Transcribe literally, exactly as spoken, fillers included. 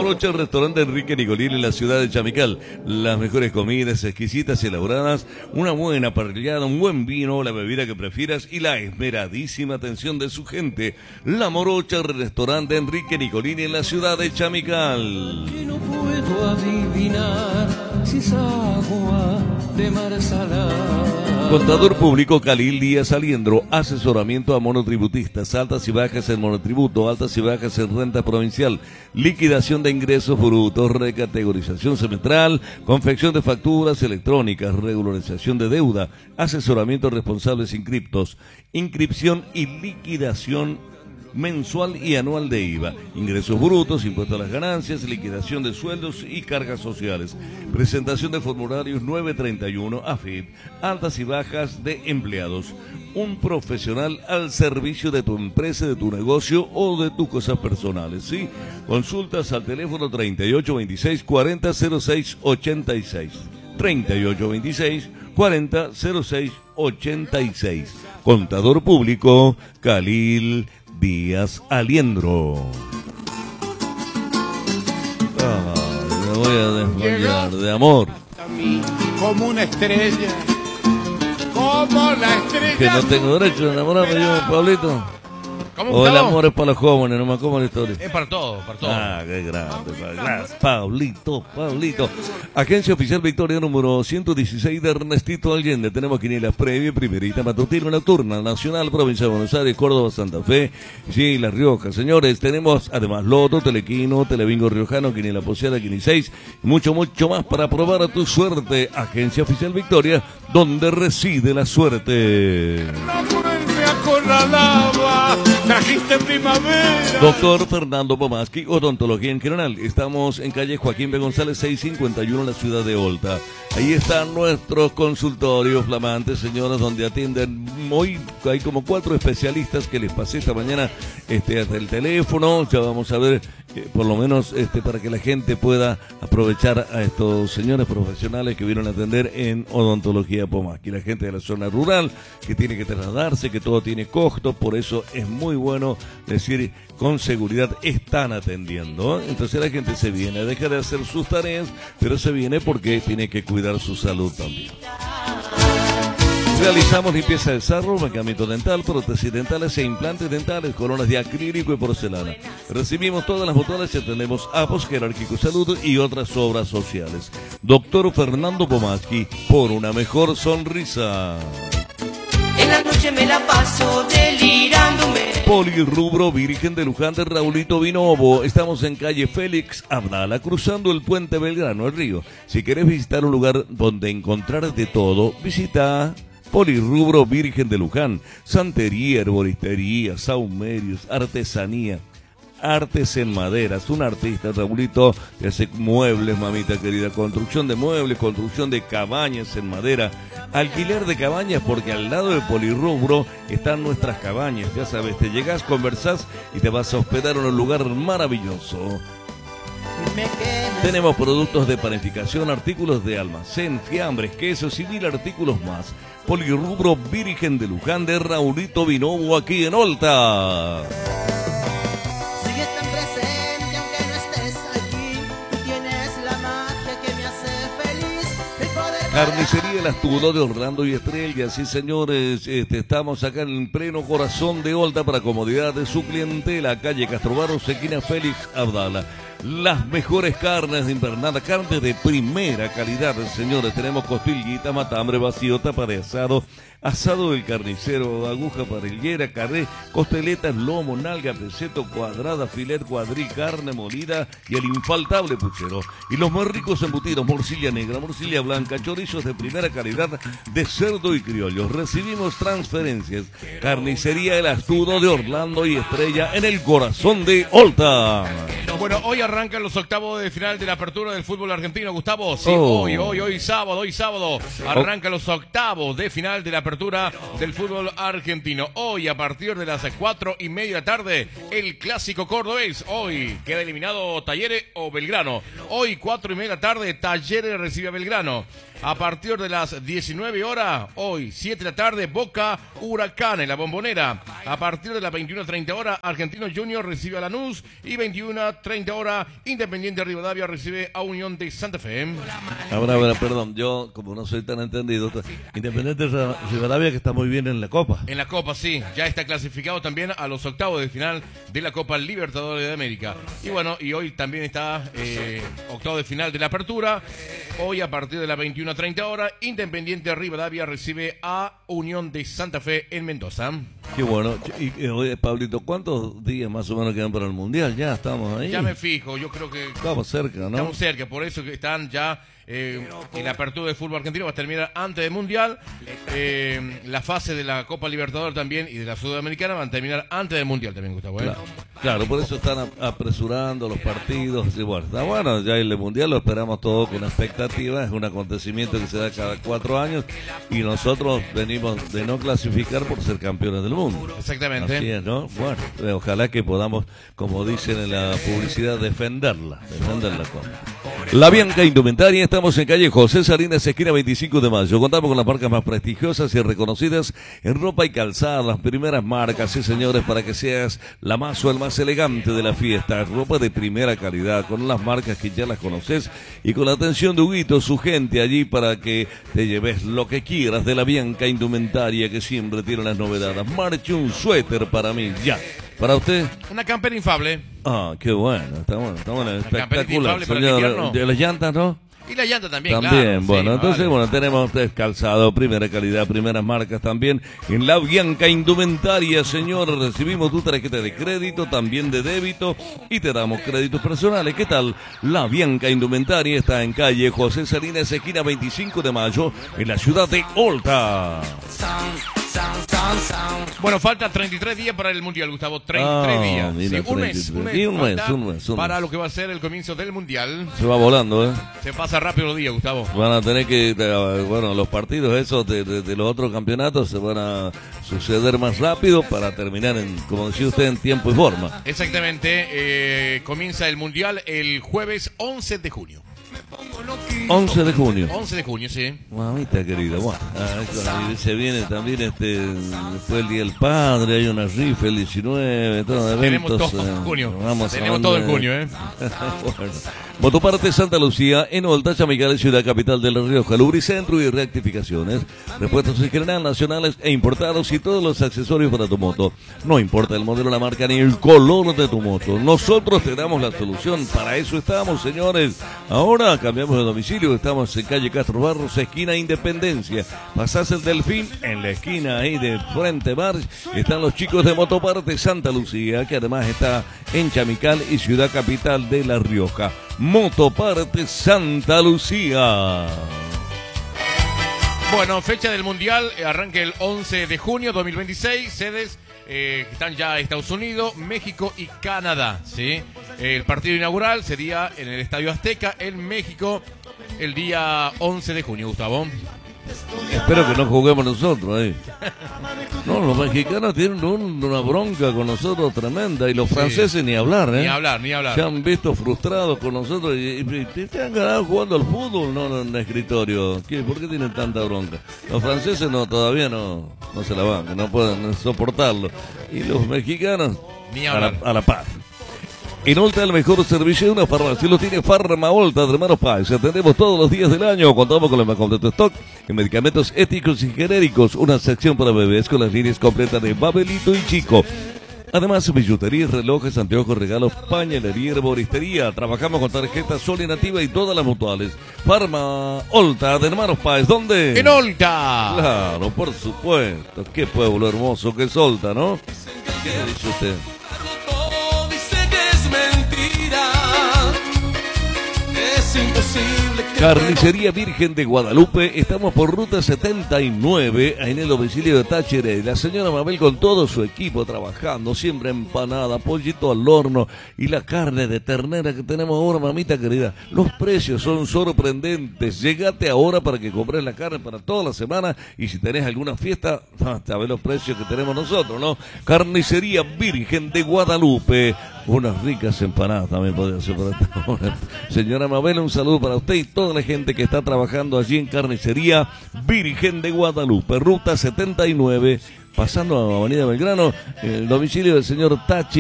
Morocha, el restaurante Enrique Nicolini en la ciudad de Chamical. Las mejores comidas exquisitas y elaboradas, una buena parrillada, un buen vino, la bebida que prefieras y la esmeradísima atención de su gente. La Morocha, el restaurante Enrique Nicolini en la ciudad de Chamical. Que no puedo adivinar si es agua de mar salada. Contador Público Khalil Díaz Aliendro, asesoramiento a monotributistas, altas y bajas en monotributo, altas y bajas en renta provincial, liquidación de ingresos brutos, recategorización semestral, confección de facturas electrónicas, regularización de deuda, asesoramiento a responsables inscriptos, inscripción y liquidación mensual y anual de I V A, ingresos brutos, impuestos a las ganancias, liquidación de sueldos y cargas sociales, presentación de formularios nueve treinta y uno, A F I P, altas y bajas de empleados, un profesional al servicio de tu empresa, de tu negocio o de tus cosas personales, ¿sí? Consultas al teléfono treinta y ocho veintiséis, cuarenta cero seis ochenta y seis, treinta y ocho veintiséis, cuarenta cero seis ochenta y seis. Contador Público Khalil Díaz Aliendro. Ay, me voy a desmayar de amor. A mí, como una estrella, como la estrella. Que no tengo derecho a enamorarme yo, Pablito. ¿Cómo, O el Gustavo? amor es para los jóvenes, no me como la historia. Es para todo, para todo. Ah, qué grande, gracias, Pablito, Pablito. Agencia Oficial Victoria número ciento dieciséis de Ernestito Allende. Tenemos quinielas previa, primerita, matutina, nocturna, nacional, provincia de Buenos Aires, Córdoba, Santa Fe, sí, La Rioja. Señores, tenemos además Loto, Telequino, Telebingo Riojano, quiniela poseada, quiniseis, y mucho, mucho más para probar a tu suerte. Agencia Oficial Victoria, donde reside la suerte. Me acorralaba, trajiste primavera. Doctor Fernando Pomaski, odontología en general. Estamos en calle Joaquín B. González seiscientos cincuenta y uno en la ciudad de Olta. Ahí están nuestros consultorios flamantes, señoras, donde atienden hoy. Hay como cuatro especialistas que les pasé esta mañana este, hasta el teléfono. Ya vamos a ver, eh, por lo menos este, para que la gente pueda aprovechar a estos señores profesionales que vienen a atender en odontología Pomaski. La gente de la zona rural que tiene que trasladarse, que todo tiene costo, por eso es muy bueno decir con seguridad están atendiendo, ¿eh? Entonces la gente se viene, deja de hacer sus tareas, pero se viene porque tiene que cuidar su salud también. Realizamos limpieza de sarro, medicamento dental, prótesis dentales e implantes dentales, coronas de acrílico y porcelana. Recibimos todas las botones y atendemos Apos, Jerárquico Salud y otras obras sociales. Doctor Fernando Pomaski, por una mejor sonrisa. En la noche me la paso delirándome. Polirrubro Virgen de Luján de Raulito Vinovo. Estamos en calle Félix Abdala, cruzando el puente Belgrano, el río. Si querés visitar un lugar donde encontrar de todo, visita Polirrubro Virgen de Luján. Santería, herboristería, saumerios, artesanía, artes en madera. Es un artista, Raulito, que hace muebles, mamita querida, construcción de muebles, construcción de cabañas en madera, alquiler de cabañas, porque al lado de Polirrubro están nuestras cabañas, ya sabes, te llegás, conversás y te vas a hospedar en un lugar maravilloso. Tenemos productos de panificación, artículos de almacén, fiambres, quesos y mil artículos más. Polirrubro Virgen de Luján de Raulito Vinovo, aquí en Olta. Sigue tan presente aunque no estés aquí. Tú tienes la magia que me hace feliz. El poder Carnicería El Astudo de Orlando y Estrella. Sí, señores, este, estamos acá en el pleno corazón de Olta para comodidad de su clientela. Calle Castrobarros, esquina Félix Abdala. Las mejores carnes de invernada, carnes de primera calidad, señores. Tenemos costillita, matambre, vacío, tapa de asado, asado del carnicero, aguja parrillera, carré, costeletas, lomo, nalga, peseto, cuadrada, filet, cuadrí, carne molida y el infaltable puchero. Y los más ricos embutidos, morcilla negra, morcilla blanca, chorizos de primera calidad de cerdo y criollos. Recibimos transferencias. Carnicería El Astudo de Orlando y Estrella en el corazón de Olta. Bueno, hoy arrancan los octavos de final de la apertura del fútbol argentino, Gustavo. Sí, Oh. hoy, hoy, hoy sábado, hoy sábado arrancan los octavos de final de la apertura del fútbol argentino. Hoy, a partir de las cuatro y media de la tarde, el clásico cordobés. Hoy queda eliminado Talleres o Belgrano. Hoy, cuatro y media de la tarde, Talleres recibe a Belgrano. A partir de las diecinueve horas, hoy, siete de la tarde, Boca Huracán en la Bombonera. A partir de las veintiuna treinta horas, Argentino Junior recibe a Lanús y veintiuna treinta horas, Independiente Rivadavia recibe a Unión de Santa Fe. Ahora, ahora, perdón, yo como no soy tan entendido, Independiente Rivadavia que está muy bien en la Copa. En la Copa, sí, ya está clasificado también a los octavos de final de la Copa Libertadores de América. Y bueno, y hoy también está eh, octavo de final de la Apertura. Hoy a partir de las veintiuna treinta horas, Independiente Rivadavia recibe a Unión de Santa Fe en Mendoza. Qué bueno. Y, y oye, Pablito, ¿cuántos días más o menos quedan para el Mundial? Ya estamos ahí. Ya me fijo, yo creo que estamos cerca, ¿no? Estamos cerca, por eso que están ya eh, en la apertura del fútbol argentino, va a terminar antes del Mundial. Eh, la fase de la Copa Libertadores también y de la Sudamericana van a terminar antes del Mundial también, Gustavo. ¿eh? Claro, claro, por eso están apresurando los partidos. Y bueno, está bueno, ya el Mundial lo esperamos todo con expectativa. Es un acontecimiento que se da cada cuatro años y nosotros venimos de no clasificar por ser campeones del mundo. Exactamente. Así es, ¿no? Bueno, eh, ojalá que podamos, como dicen en la publicidad, defenderla, defenderla con la Bianca Indumentaria. Estamos en calle José Salinas, esquina veinticinco de mayo. Contamos con las marcas más prestigiosas y reconocidas en ropa y calzada, las primeras marcas, sí señores, para que seas la más o el más elegante de la fiesta. Ropa de primera calidad, con las marcas que ya las conoces y con la atención de Huguito, su gente allí para que te lleves lo que quieras de la Bianca Indumentaria, que siempre tiene las novedades. Marche un suéter para mí, ya. ¿Para usted? Una campera infable. Ah, qué bueno, está bueno, está bueno, espectacular. Para el invierno. De las llantas, ¿no? Y la llanta también, También, claro, bueno, sí, entonces, vale. bueno, tenemos calzado, primera calidad, primeras marcas también. En la Bianca Indumentaria, señor, recibimos tu tarjeta de crédito, también de débito, y te damos créditos personales. ¿Qué tal? La Bianca Indumentaria está en calle José Salinas, esquina veinticinco de mayo, en la ciudad de Olta. Bueno, falta treinta y tres días para el Mundial, Gustavo. treinta y tres Ah, días. mira, Sí, un mes, un mes, Y un mes, falta un mes, un para mes. lo que va a ser el comienzo del Mundial. Se va volando, ¿eh? Se pasa rápido los días, Gustavo. Van a tener que, eh, bueno, los partidos esos de, de, de los otros campeonatos se van a suceder más rápido para terminar, en, como decía usted, en tiempo y forma. Exactamente. Eh, comienza el Mundial el jueves once de junio. once de junio. once de junio, sí. Mamita querida, bueno, ah, ahí se viene también este, después el Día del Padre, hay una rifa el diecinueve, todo eventos. Tenemos todo eh, en junio. vamos Tenemos hablando todo en de- junio, ¿eh? Bueno. Motoparte Santa Lucía, en Olta, Chamicales, ciudad capital de La Rioja, lubricentro y rectificaciones, repuestos en general, nacionales e importados y todos los accesorios para tu moto. No importa el modelo, la marca ni el color de tu moto, nosotros te damos la solución, para eso estamos, señores. Ahora cambiamos de domicilio, estamos en calle Castro Barros, esquina Independencia. Pasás el Delfín, en la esquina ahí de Frente Bar, están los chicos de Motoparte Santa Lucía, que además está en Chamical y ciudad capital de La Rioja. Motoparte Santa Lucía. Bueno, fecha del Mundial, eh, arranca el once de junio dos mil veintiséis, sedes eh, que están ya Estados Unidos, México y Canadá, ¿sí? El partido inaugural sería en el Estadio Azteca, en México, el día once de junio, Gustavo. Espero que no juguemos nosotros ahí. No, los mexicanos tienen un- una bronca con nosotros tremenda y los franceses ni hablar, ¿eh? Ni hablar, ni hablar. Se han visto frustrados con nosotros y, y- y te han ganado jugando al fútbol, no en el escritorio. ¿Qué? ¿Por qué tienen tanta bronca? Los franceses no, todavía no, no se la van, no pueden soportarlo. Y los mexicanos Ni a la, hablar. a la paz. En Olta el mejor servicio de una farmacia lo tiene Farma Olta de Hermanos Páez. Atendemos todos los días del año. Contamos con el más completo stock en medicamentos éticos y genéricos. Una sección para bebés con las líneas completas de Babelito y Chico. Además, billutería, relojes, anteojos, regalos, pañalería, herboristería. Trabajamos con tarjetas Sol y Nativa y todas las mutuales. Farma Olta de Hermanos Páez. ¿Dónde? ¡En Olta! Claro, por supuesto. Qué pueblo hermoso que es Olta, ¿no? ¿Qué dice usted? Todo dice que es mentira. Es imposible que Carnicería Virgen de Guadalupe, estamos por ruta setenta y nueve, en el domicilio de Táchira. La señora Mabel con todo su equipo trabajando, siempre empanada, pollito al horno y la carne de ternera que tenemos ahora, mamita querida. Los precios son sorprendentes. Llegate ahora para que compres la carne para toda la semana y si tenés alguna fiesta, sabés los precios que tenemos nosotros, ¿no? Carnicería Virgen de Guadalupe. Unas ricas empanadas también podría ser para esta hora. Señora Mabel, un saludo para usted y toda la gente que está trabajando allí en Carnicería Virgen de Guadalupe, ruta setenta y nueve, pasando a Avenida Belgrano, el domicilio del señor Tachi.